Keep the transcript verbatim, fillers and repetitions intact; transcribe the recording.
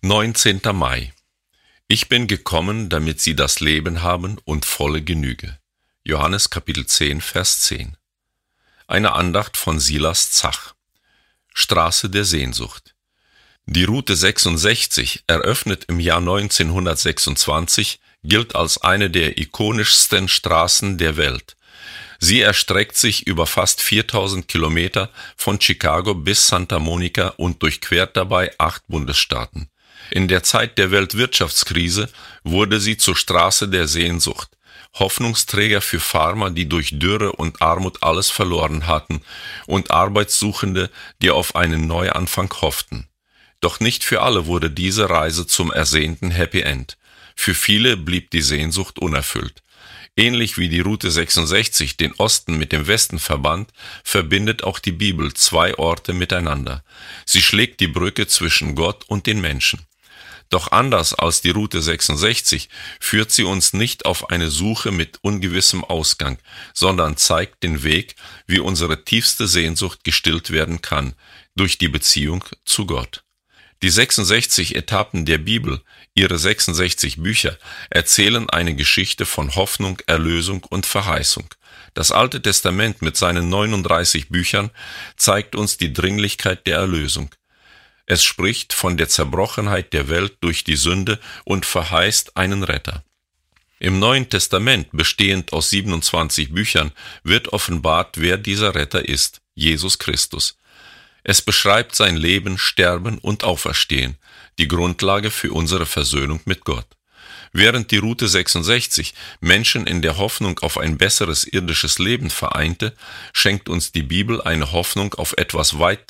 neunzehnter Mai. Ich bin gekommen, damit sie das Leben haben und volle Genüge. Johannes Kapitel zehn, Vers zehn. Eine Andacht von Silas Zach. Straße der Sehnsucht. Die Route sechsundsechzig, eröffnet im Jahr neunzehnhundertsechsundzwanzig, gilt als eine der ikonischsten Straßen der Welt. Sie erstreckt sich über fast viertausend Kilometer von Chicago bis Santa Monica und durchquert dabei acht Bundesstaaten. In der Zeit der Weltwirtschaftskrise wurde sie zur Straße der Sehnsucht, Hoffnungsträger für Farmer, die durch Dürre und Armut alles verloren hatten, und Arbeitssuchende, die auf einen Neuanfang hofften. Doch nicht für alle wurde diese Reise zum ersehnten Happy End. Für viele blieb die Sehnsucht unerfüllt. Ähnlich wie die Route sechsundsechzig den Osten mit dem Westen verband, verbindet auch die Bibel zwei Orte miteinander. Sie schlägt die Brücke zwischen Gott und den Menschen. Doch anders als die Route sechsundsechzig führt sie uns nicht auf eine Suche mit ungewissem Ausgang, sondern zeigt den Weg, wie unsere tiefste Sehnsucht gestillt werden kann, durch die Beziehung zu Gott. Die sechsundsechzig Etappen der Bibel, ihre sechsundsechzig Bücher, erzählen eine Geschichte von Hoffnung, Erlösung und Verheißung. Das Alte Testament mit seinen neununddreißig Büchern zeigt uns die Dringlichkeit der Erlösung. Es spricht von der Zerbrochenheit der Welt durch die Sünde und verheißt einen Retter. Im Neuen Testament, bestehend aus siebenundzwanzig Büchern, wird offenbart, wer dieser Retter ist, Jesus Christus. Es beschreibt sein Leben, Sterben und Auferstehen, die Grundlage für unsere Versöhnung mit Gott. Während die Route sechsundsechzig Menschen in der Hoffnung auf ein besseres irdisches Leben vereinte, schenkt uns die Bibel eine Hoffnung auf etwas weit